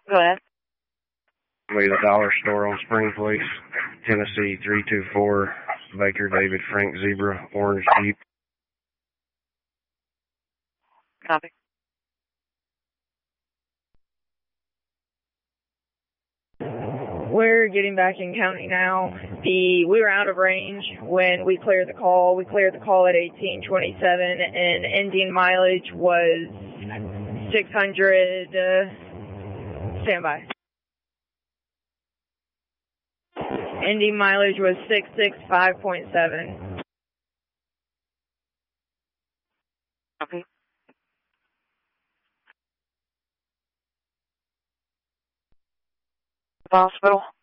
Go ahead. We the Dollar Store on Spring Place, Tennessee 324, Baker David Frank Zebra, Orange Jeep. Copy. We're getting back in county now. We were out of range when we cleared the call. We cleared the call at 1827, and ending mileage was 600. Stand by. Ending mileage was 665.7. Copy. Hospital.